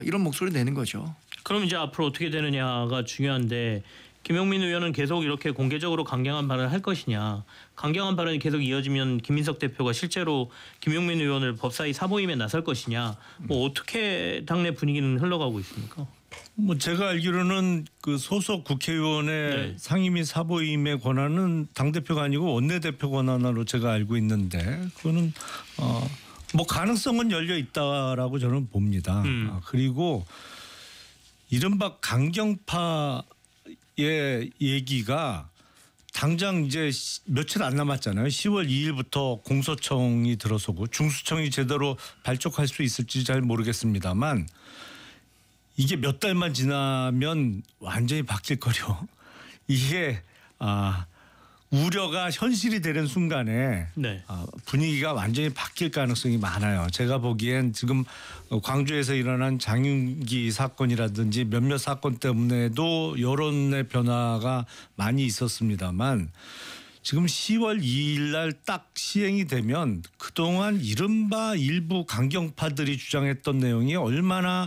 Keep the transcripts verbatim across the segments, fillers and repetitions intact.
이런 목소리 내는 거죠. 그럼 이제 앞으로 어떻게 되느냐가 중요한데 김용민 의원은 계속 이렇게 공개적으로 강경한 발언을 할 것이냐. 강경한 발언이 계속 이어지면 김민석 대표가 실제로 김용민 의원을 법사위 사보임에 나설 것이냐. 뭐 어떻게 당내 분위기는 흘러가고 있습니까? 뭐 제가 알기로는 그 소속 국회의원의 네. 상임위 사보임의 권한은 당 대표가 아니고 원내대표 권한으로 제가 알고 있는데 그거는 어 뭐 가능성은 열려 있다라고 저는 봅니다. 음. 아, 그리고 이른바 강경파의 얘기가 당장 이제 며칠 안 남았잖아요. 시월 이일부터 공소청이 들어서고 중수청이 제대로 발족할 수 있을지 잘 모르겠습니다만 이게 몇 달만 지나면 완전히 바뀔 거려. 이게 아, 우려가 현실이 되는 순간에 네. 아, 분위기가 완전히 바뀔 가능성이 많아요. 제가 보기엔 지금 광주에서 일어난 장윤기 사건이라든지 몇몇 사건 때문에도 여론의 변화가 많이 있었습니다만 지금 시월 이일 날 딱 시행이 되면 그동안 이른바 일부 강경파들이 주장했던 내용이 얼마나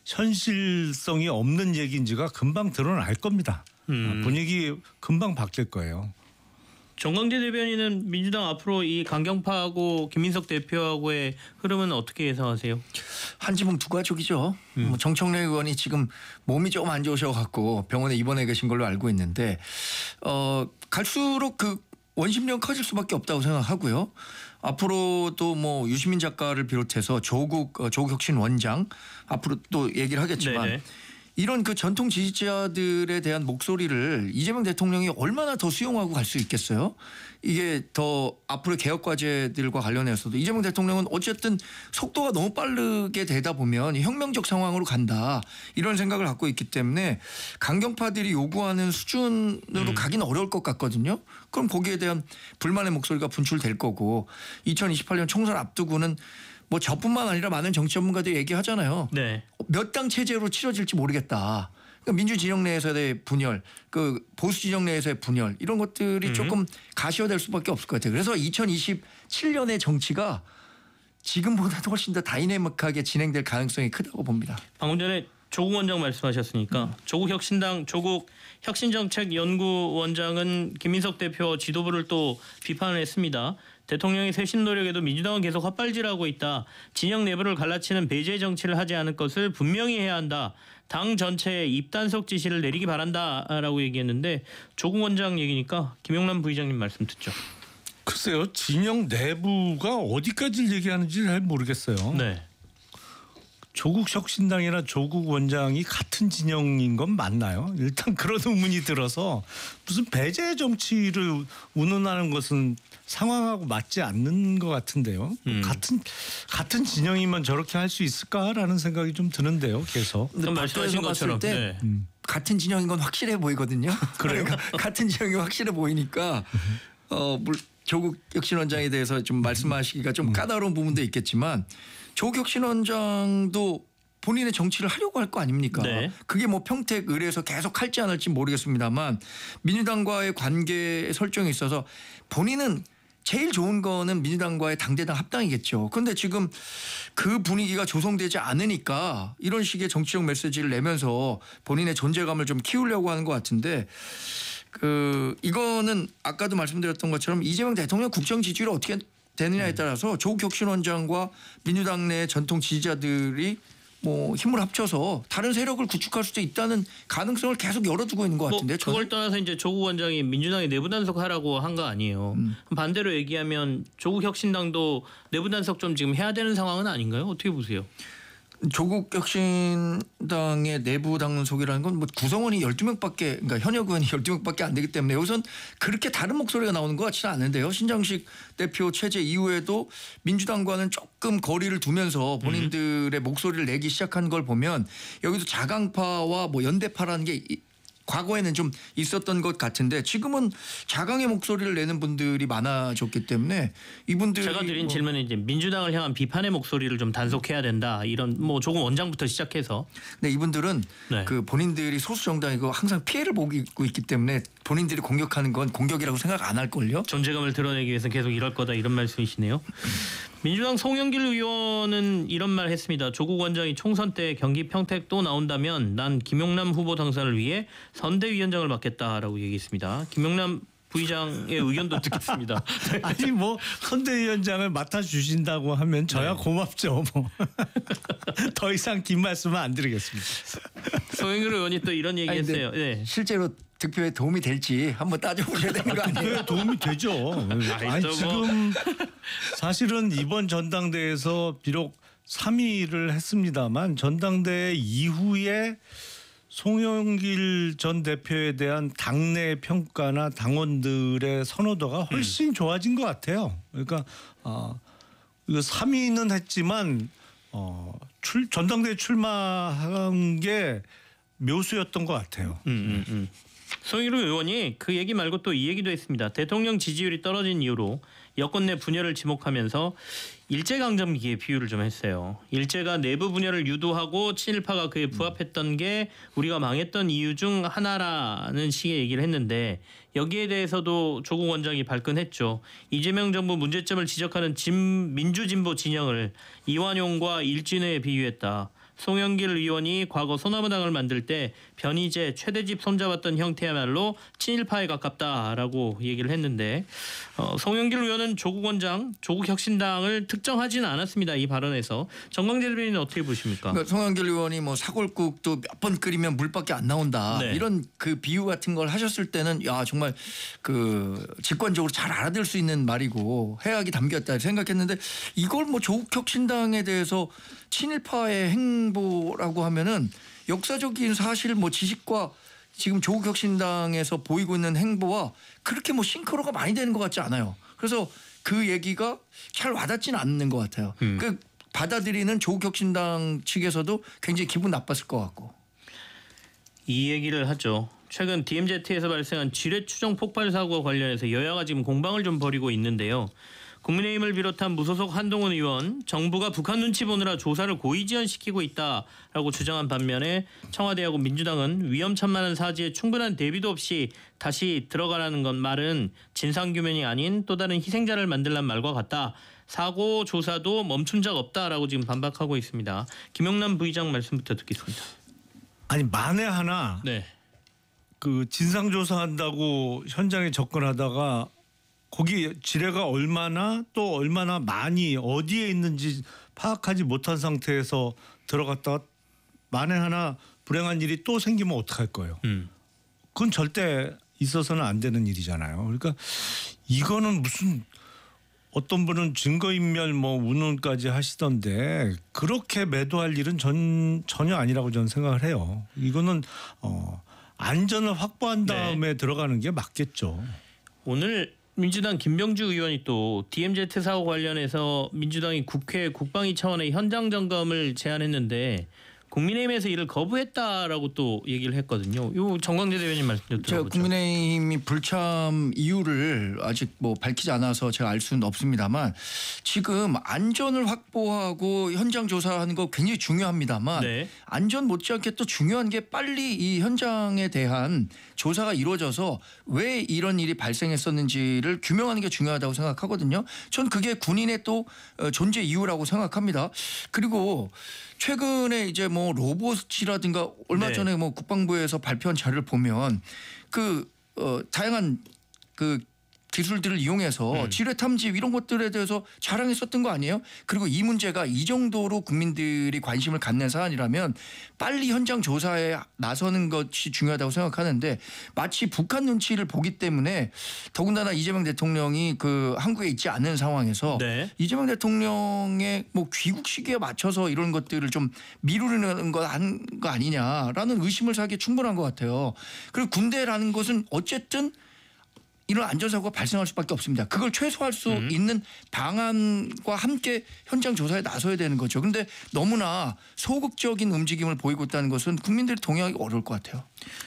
현실성이 없는 얘기인지가 금방 드러날 겁니다. 음. 분위기 금방 바뀔 거예요. 정광재 대변인은 민주당 앞으로 이 강경파하고 김민석 대표하고의 흐름은 어떻게 예상하세요? 한 지붕 두 가족이죠. 음. 뭐 정청래 의원이 지금 몸이 조금 안 좋으셔갖고 병원에 입원해 계신 걸로 알고 있는데 어, 갈수록 그 원심력 커질 수밖에 없다고 생각하고요. 앞으로도 뭐 유시민 작가를 비롯해서 조국 어, 조국혁신 원장 앞으로 또 얘기를 하겠지만 네네. 이런 그 전통 지지자들에 대한 목소리를 이재명 대통령이 얼마나 더 수용하고 갈 수 있겠어요? 이게 더 앞으로 개혁 과제들과 관련해서도 이재명 대통령은 어쨌든 속도가 너무 빠르게 되다 보면 혁명적 상황으로 간다 이런 생각을 갖고 있기 때문에 강경파들이 요구하는 수준으로 음. 가기는 어려울 것 같거든요. 그럼 거기에 대한 불만의 목소리가 분출될 거고 이천이십팔 년 총선 앞두고는 뭐 저뿐만 아니라 많은 정치 전문가들이 얘기하잖아요. 네. 몇 당 체제로 치러질지 모르겠다. 그러니까 민주 진영 내에서의 분열, 그 보수 진영 내에서의 분열 이런 것들이 음. 조금 가시화될 수밖에 없을 것 같아요. 그래서 이천이십칠 년의 정치가 지금보다도 훨씬 더 다이내믹하게 진행될 가능성이 크다고 봅니다. 방금 전에 조국 원장 말씀하셨으니까 음. 조국 혁신당 조국 혁신정책연구원장은 김민석 대표 지도부를 또 비판을 했습니다. 대통령의 쇄신 노력에도 민주당은 계속 헛발질하고 있다. 진영 내부를 갈라치는 배제 정치를 하지 않을 것을 분명히 해야 한다. 당 전체에 입단속 지시를 내리기 바란다라고 얘기했는데 조국 원장 얘기니까 김용남 부의장님 말씀 듣죠. 글쎄요. 진영 내부가 어디까지 얘기하는지 잘 모르겠어요. 네. 조국 혁신당이나 조국 원장이 같은 진영인 건 맞나요? 일단 그런 의문이 들어서 무슨 배제 정치를 운운하는 것은 상황하고 맞지 않는 것 같은데요. 음. 같은 같은 진영이면 저렇게 할 수 있을까라는 생각이 좀 드는데요. 계속. 그럼 말씀하신 것처럼. 때 네. 음. 같은 진영인 건 확실해 보이거든요. 그래요? 그러니까 같은 진영이 확실해 보이니까 어, 물, 조국 혁신원장에 대해서 좀 말씀하시기가 좀 까다로운 부분도 있겠지만 조국 혁신원장도 본인의 정치를 하려고 할 거 아닙니까? 네. 그게 뭐 평택 의뢰에서 계속 할지 안 할지 모르겠습니다만 민주당과의 관계 설정에 있어서 본인은 제일 좋은 거는 민주당과의 당대당 합당이겠죠. 그런데 지금 그 분위기가 조성되지 않으니까 이런 식의 정치적 메시지를 내면서 본인의 존재감을 좀 키우려고 하는 것 같은데 그 이거는 아까도 말씀드렸던 것처럼 이재명 대통령 국정 지지율이 어떻게 되느냐에 따라서 조국 혁신원장과 민주당 내 전통 지지자들이 뭐 힘을 합쳐서 다른 세력을 구축할 수도 있다는 가능성을 계속 열어두고 있는 것 같은데. 뭐 그걸 떠나서 이제 조국 원장이 민주당이 내부 단속하라고 한 거 아니에요. 음. 반대로 얘기하면 조국 혁신당도 내부 단속 좀 지금 해야 되는 상황은 아닌가요? 어떻게 보세요? 조국 혁신당의 내부 당론속이라는 건 뭐 구성원이 열두 명밖에 그러니까 현역 의원이 열두 명밖에 안 되기 때문에 여기선 그렇게 다른 목소리가 나오는 것 같지는 않은데요. 신장식 대표 체제 이후에도 민주당과는 조금 거리를 두면서 본인들의 목소리를 내기 시작한 걸 보면 여기도 자강파와 뭐 연대파라는 게 과거에는 좀 있었던 것 같은데 지금은 자강의 목소리를 내는 분들이 많아졌기 때문에 이분들이 제가 드린 뭐 질문은 이제 민주당을 향한 비판의 목소리를 좀 단속해야 된다. 이런 뭐 조국 원장부터 시작해서. 네, 이분들은 네. 그 본인들이 소수 정당이고 항상 피해를 보고 있기 때문에 본인들이 공격하는 건 공격이라고 생각 안 할 걸요. 존재감을 드러내기 위해서 계속 이럴 거다 이런 말씀이시네요. 민주당 송영길 의원은 이런 말 했습니다. 조국 원장이 총선 때 경기 평택 또 나온다면 난 김용남 후보 당선을 위해 선대위원장을 맡겠다라고 얘기했습니다. 김용남 부의장의 의견도 듣겠습니다. 아니 뭐 선대위원장을 맡아 주신다고 하면 저야 네. 고맙죠. 뭐. 더 이상 긴 말씀은 안 드리겠습니다. 송영길 의원이 또 이런 아니, 근데 얘기했어요. 네. 실제로 득표에 도움이 될지 한번 따져보셔야 되는 거 아니에요? 그게 도움이 되죠. 아니 또 뭐. 지금 사실은 이번 전당대회에서 비록 삼 위를 했습니다만 전당대회 이후에 송영길 전 대표에 대한 당내 평가나 당원들의 선호도가 훨씬 좋아진 것 같아요. 그러니까 어, 이거 삼 위는 했지만 어, 출, 전당대회 출마한 게 묘수였던 것 같아요. 음, 음, 음. 송영길 의원이 그 얘기 말고 또 이 얘기도 했습니다. 대통령 지지율이 떨어진 이유로 여권 내 분열을 지목하면서 일제강점기에 비유를 좀 했어요. 일제가 내부 분열을 유도하고 친일파가 그에 부합했던 게 우리가 망했던 이유 중 하나라는 식의 얘기를 했는데 여기에 대해서도 조국 원장이 발끈했죠. 이재명 정부 문제점을 지적하는 진, 민주진보 진영을 이완용과 일진회에 비유했다. 송영길 의원이 과거 소나무당을 만들 때 변희재, 최대집 손잡았던 형태야말로 친일파에 가깝다라고 얘기를 했는데 어, 송영길 의원은 조국 원장, 조국 혁신당을 특정하지는 않았습니다. 이 발언에서. 정광재 대변인은 어떻게 보십니까? 그러니까 송영길 의원이 뭐 사골국도 몇 번 끓이면 물밖에 안 나온다. 네. 이런 그 비유 같은 걸 하셨을 때는 야 정말 그 직관적으로 잘 알아들 수 있는 말이고 해악이 담겼다 생각했는데 이걸 뭐 조국 혁신당에 대해서 친일파의 행보라고 하면은 역사적인 사실 뭐 지식과 지금 조국 혁신당에서 보이고 있는 행보와 그렇게 뭐 싱크로가 많이 되는 것 같지 않아요. 그래서 그 얘기가 잘 와닿지는 않는 것 같아요. 음. 그 받아들이는 조국 혁신당 측에서도 굉장히 기분 나빴을 것 같고. 이 얘기를 하죠. 최근 디엠제트에서 발생한 지뢰 추정 폭발 사고와 관련해서 여야가 지금 공방을 좀 벌이고 있는데요. 국민의힘을 비롯한 무소속 한동훈 의원, 정부가 북한 눈치 보느라 조사를 고의지연시키고 있다라고 주장한 반면에 청와대하고 민주당은 위험천만한 사지에 충분한 대비도 없이 다시 들어가라는 건 말은 진상규명이 아닌 또 다른 희생자를 만들란 말과 같다. 사고 조사도 멈춘 적 없다라고 지금 반박하고 있습니다. 김용남 부의장 말씀부터 듣겠습니다. 아니 만에 하나 네. 그 진상 조사한다고 현장에 접근하다가 거기 지뢰가 얼마나 또 얼마나 많이 어디에 있는지 파악하지 못한 상태에서 들어갔다가 만에 하나 불행한 일이 또 생기면 어떡할 거예요. 음. 그건 절대 있어서는 안 되는 일이잖아요. 그러니까 이거는 무슨 어떤 분은 증거인멸 뭐 운운까지 하시던데 그렇게 매도할 일은 전, 전혀 아니라고 저는 생각을 해요. 이거는 어, 안전을 확보한 다음에 네. 들어가는 게 맞겠죠. 오늘 민주당 김병주 의원이 또 디엠제트 사고 관련해서 민주당이 국회 국방위 차원의 현장 점검을 제안했는데 국민의힘에서 이를 거부했다라고 또 얘기를 했거든요. 요 정광재 대변인 말씀 좀 제가 들어보죠. 국민의힘이 불참 이유를 아직 뭐 밝히지 않아서 제가 알 수는 없습니다만 지금 안전을 확보하고 현장 조사하는 거 굉장히 중요합니다만 네. 안전 못지않게 또 중요한 게 빨리 이 현장에 대한 조사가 이루어져서 왜 이런 일이 발생했었는지를 규명하는 게 중요하다고 생각하거든요. 전 그게 군인의 또 존재 이유라고 생각합니다. 그리고 최근에 이제 뭐 로봇이라든가 얼마 네. 전에 뭐 국방부에서 발표한 자료를 보면 그 어, 다양한 그 기술들을 이용해서 음. 지뢰 탐지 이런 것들에 대해서 자랑했었던 거 아니에요? 그리고 이 문제가 이 정도로 국민들이 관심을 갖는 사안이라면 빨리 현장 조사에 나서는 것이 중요하다고 생각하는데 마치 북한 눈치를 보기 때문에 더군다나 이재명 대통령이 그 한국에 있지 않은 상황에서 네. 이재명 대통령의 뭐 귀국 시기에 맞춰서 이런 것들을 좀 미루는 거 아니냐라는 의심을 사기에 충분한 것 같아요. 그리고 군대라는 것은 어쨌든 이런 안전사고가 발생할 수밖에 없습니다. 그걸 최소화할 수 음. 있는 방안과 함께 현장 조사에 나서야 되는 거죠. 그런데 너무나 소극적인 움직임을 보이고 있다는 것은 국민들이 동의하기 어려울 것 같아요.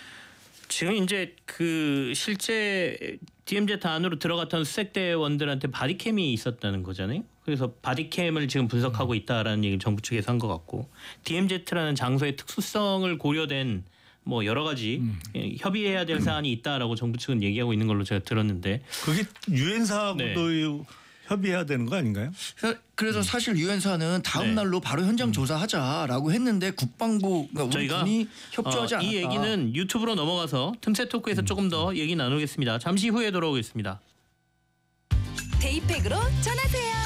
지금 이제 그 실제 디엠제트 안으로 들어갔던 수색대원들한테 바디캠이 있었다는 거잖아요. 그래서 바디캠을 지금 분석하고 있다라는 얘기를 정부 측에서 한 것 같고 디엠제트라는 장소의 특수성을 고려된 뭐 여러 가지 음. 협의해야 될 사안이 있다라고 정부 측은 얘기하고 있는 걸로 제가 들었는데 그게 유엔사하고도 네. 협의해야 되는 거 아닌가요? 그래서- 그래서 사실 유엔사는 다음 네. 날로 바로 현장 조사하자라고 했는데 국방부 그러니까 우리 저희가 군이 협조하지 어, 않았다. 이 얘기는 유튜브로 넘어가서 틈새 토크에서 조금 더 얘기 나누겠습니다. 잠시 후에 돌아오겠습니다. 데이팩으로 전하세요.